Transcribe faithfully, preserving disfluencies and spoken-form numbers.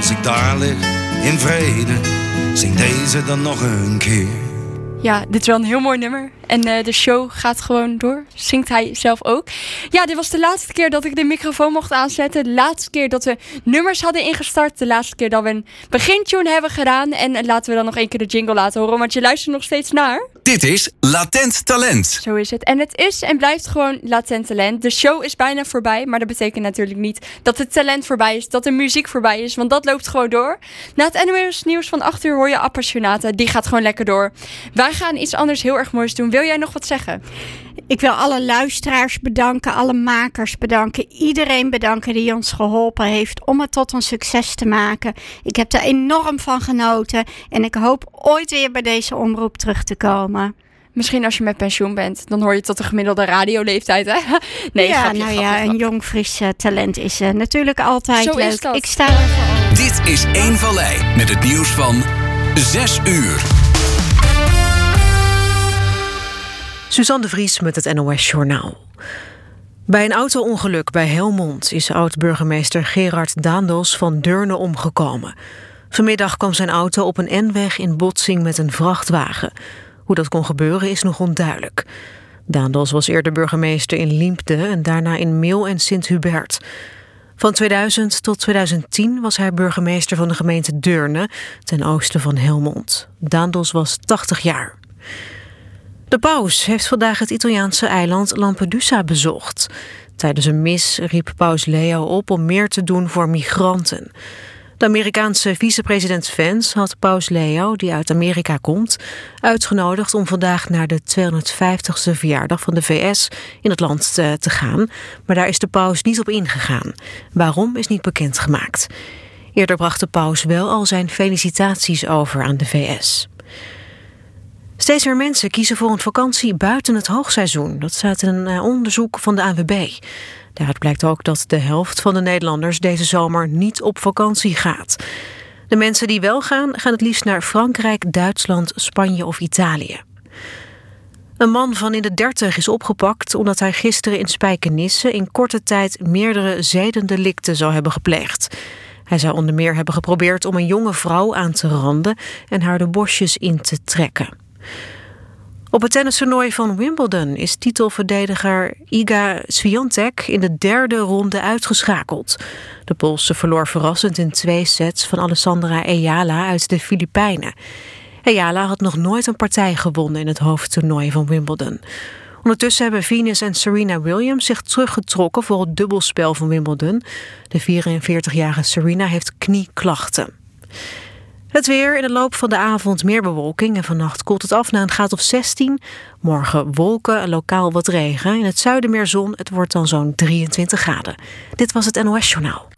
als ik daar lig in vrede, zing deze dan nog een keer. Ja, dit is wel een heel mooi nummer. En uh, de show gaat gewoon door. Zingt hij zelf ook. Ja, dit was de laatste keer dat ik de microfoon mocht aanzetten. De laatste keer dat we nummers hadden ingestart. De laatste keer dat we een begintune hebben gedaan. En laten we dan nog één keer de jingle laten horen. Want je luistert nog steeds naar... Dit is Latent Talent. Zo is het. En het is en blijft gewoon Latent Talent. De show is bijna voorbij. Maar dat betekent natuurlijk niet dat het talent voorbij is. Dat de muziek voorbij is. Want dat loopt gewoon door. Na het N O S nieuws van acht uur hoor je Appassionata. Die gaat gewoon lekker door. Wij gaan iets anders heel erg moois doen. Wil jij nog wat zeggen? Ik wil alle luisteraars bedanken, alle makers bedanken. Iedereen bedanken die ons geholpen heeft om het tot een succes te maken. Ik heb er enorm van genoten. En ik hoop ooit weer bij deze omroep terug te komen. Misschien als je met pensioen bent, dan hoor je tot de gemiddelde radioleeftijd, hè? Nee, ja, grapje, nou grapje, ja, grapje. een jong, fris uh, talent is uh, natuurlijk altijd Zo leuk. is dat. Ik sta er voor. Dit is Eén Vallei met het nieuws van zes uur. Suzanne de Vries met het N O S-journaal. Bij een auto-ongeluk bij Helmond is oud-burgemeester Gerard Daendels van Deurne omgekomen. Vanmiddag kwam zijn auto op een N-weg in botsing met een vrachtwagen. Hoe dat kon gebeuren is nog onduidelijk. Daendels was eerder burgemeester in Liempde en daarna in Meel en Sint-Hubert. Van tweeduizend tot tweeduizend tien was hij burgemeester van de gemeente Deurne, ten oosten van Helmond. Daendels was tachtig jaar. De paus heeft vandaag het Italiaanse eiland Lampedusa bezocht. Tijdens een mis riep paus Leo op om meer te doen voor migranten. De Amerikaanse vicepresident Vance had paus Leo, die uit Amerika komt, uitgenodigd om vandaag naar de tweehonderdvijftigste verjaardag van de V S in het land te, te gaan. Maar daar is de paus niet op ingegaan. Waarom is niet bekendgemaakt. Eerder bracht de paus wel al zijn felicitaties over aan de V S. Steeds meer mensen kiezen voor een vakantie buiten het hoogseizoen. Dat staat in een onderzoek van de A N W B. Daaruit blijkt ook dat de helft van de Nederlanders deze zomer niet op vakantie gaat. De mensen die wel gaan, gaan het liefst naar Frankrijk, Duitsland, Spanje of Italië. Een man van in de dertig is opgepakt omdat hij gisteren in Spijkenisse in korte tijd meerdere zedendelicten zou hebben gepleegd. Hij zou onder meer hebben geprobeerd om een jonge vrouw aan te randen en haar de bosjes in te trekken. Op het tennistoernooi van Wimbledon is titelverdediger Iga Swiatek in de derde ronde uitgeschakeld. De Poolse verloor verrassend in twee sets van Alessandra Ayala uit de Filipijnen. Ayala had nog nooit een partij gewonnen in het hoofdtoernooi van Wimbledon. Ondertussen hebben Venus en Serena Williams zich teruggetrokken voor het dubbelspel van Wimbledon. De vierenveertigjarige Serena heeft knieklachten. Het weer, in de loop van de avond meer bewolking en vannacht koelt het af naar een graad of zestien. Morgen wolken en lokaal wat regen. In het zuiden meer zon, het wordt dan zo'n drieëntwintig graden. Dit was het N O S-journaal.